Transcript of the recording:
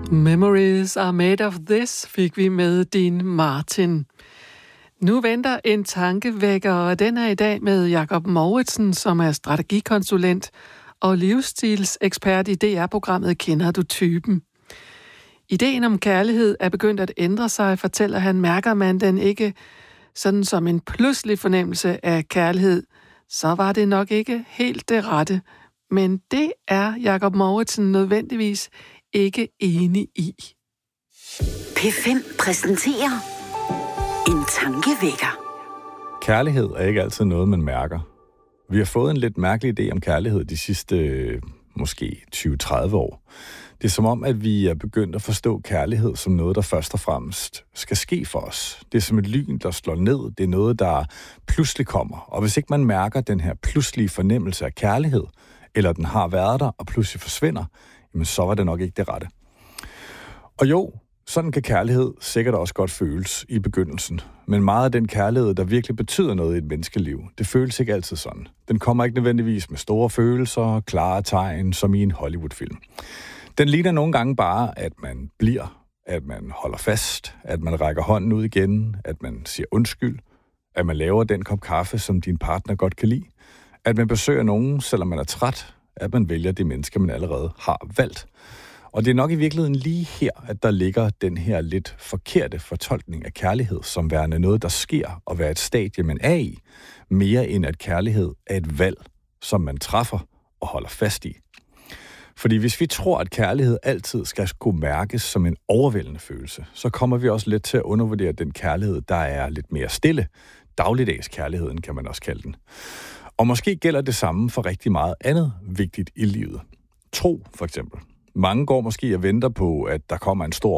Memories are made of this, fik vi med Dean Martin. Nu venter en tankevækker, og den er i dag med Jakob Mouritsen, som er strategikonsulent og livsstilsekspert i DR-programmet Kender du typen? Ideen om kærlighed er begyndt at ændre sig, fortæller han. Mærker man den ikke sådan som en pludselig fornemmelse af kærlighed, så var det nok ikke helt det rette. Men det er Jakob Mouritsen nødvendigvis ikke enig i. P5 præsenterer en tankevækker. Kærlighed er ikke altid noget, man mærker. Vi har fået en lidt mærkelig idé om kærlighed de sidste måske 20-30 år. Det er som om, at vi er begyndt at forstå kærlighed som noget, der først og fremmest skal ske for os. Det er som et lyn, der slår ned. Det er noget, der pludselig kommer. Og hvis ikke man mærker den her pludselige fornemmelse af kærlighed, eller den har været der og pludselig forsvinder, jamen så var det nok ikke det rette. Og jo, sådan kan kærlighed sikkert også godt føles i begyndelsen. Men meget af den kærlighed, der virkelig betyder noget i et menneskeliv, det føles ikke altid sådan. Den kommer ikke nødvendigvis med store følelser, klare tegn, som i en Hollywood-film. Den ligner nogle gange bare, at man bliver, at man holder fast, at man rækker hånden ud igen, at man siger undskyld, at man laver den kop kaffe, som din partner godt kan lide, at man besøger nogen, selvom man er træt, at man vælger det menneske, man allerede har valgt. Og det er nok i virkeligheden lige her, at der ligger den her lidt forkerte fortolkning af kærlighed, som værende noget, der sker og være et stadie, man er i, mere end at kærlighed er et valg, som man træffer og holder fast i. Fordi hvis vi tror, at kærlighed altid skal kunne mærkes som en overvældende følelse, så kommer vi også lidt til at undervurdere den kærlighed, der er lidt mere stille. Dagligdags kærligheden, kan man også kalde den. Og måske gælder det samme for rigtig meget andet vigtigt i livet. Tro, for eksempel. Mange går måske og venter på, at der kommer en stor